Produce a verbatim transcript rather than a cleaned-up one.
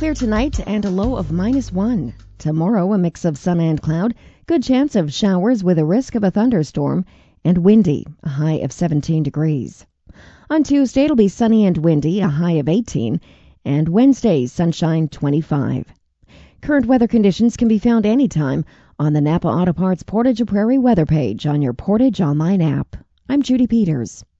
Clear tonight and a low of minus one. Tomorrow, a mix of sun and cloud. Good chance of showers with a risk of a thunderstorm. And windy, a high of seventeen degrees. On Tuesday, it'll be sunny and windy, a high of eighteen. And Wednesday, sunshine, twenty-five. Current weather conditions can be found anytime on the Napa Auto Parts Portage Prairie weather page on your Portage Online app. I'm Judy Peters.